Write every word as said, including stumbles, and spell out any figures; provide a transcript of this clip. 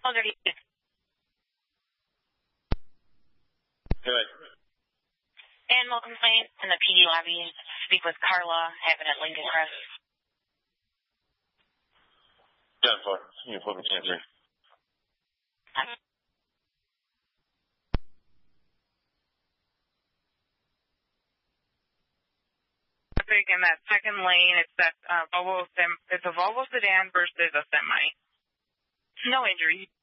Good. Animal complaint in the P D lobby. Speak with Carla, having at Lincoln Crest. ten four. You put me answer. Traffic in that second lane, it's that uh, Volvo, it's a Volvo sedan versus a semi. No injuries.